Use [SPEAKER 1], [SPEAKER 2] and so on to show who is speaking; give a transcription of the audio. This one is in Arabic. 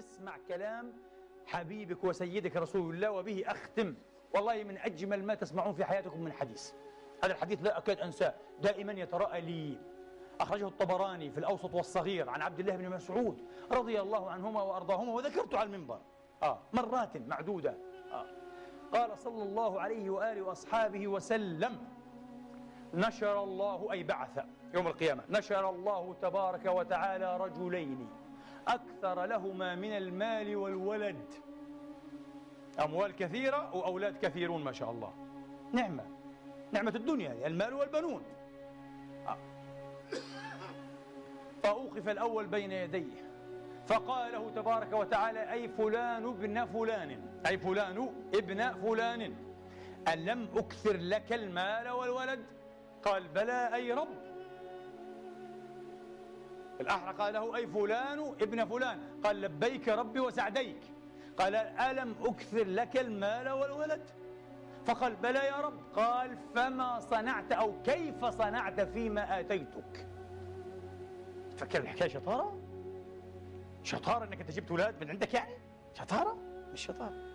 [SPEAKER 1] اسمع كلام حبيبك وسيدك رسول الله، وبه أختم. والله من أجمل ما تسمعون في حياتكم من حديث. هذا الحديث لا أكاد أنساه، دائما يتراءى لي. أخرجه الطبراني في الأوسط والصغير عن عبد الله بن مسعود رضي الله عنهما وأرضاهما، وذكرته على المنبر مرات معدودة. قال صلى الله عليه وآله وأصحابه وسلم: نشر الله، أي بعث يوم القيامة، نشر الله تبارك وتعالى رجلين أكثر لهما من المال والولد. أموال كثيرة وأولاد كثيرون ما شاء الله، نعمة الدنيا المال والبنون. فأوقف الأول بين يديه فقال له تبارك وتعالى: أي فلان ابن فلان، أي فلان ابن فلان، ألم أكثر لك المال والولد؟ قال: بلى أي رب. الآخر قال له: أي فلان ابن فلان، قال: لبيك ربي وسعديك. قال: ألم أكثر لك المال والولد؟ فقال: بلى يا رب. قال: فما صنعت أو كيف صنعت فيما آتيتك؟ فكر الحكاية شطارة؟ شطارة انك انت جبت اولاد من عندك يعني؟ شطارة؟ مش شطارة.